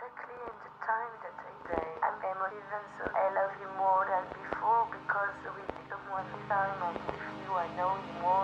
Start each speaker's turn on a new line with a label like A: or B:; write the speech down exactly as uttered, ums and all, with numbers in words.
A: exactly in the time that I die. I'm emotive and so I love you more than before because with someone this time I'm with you, I know you more.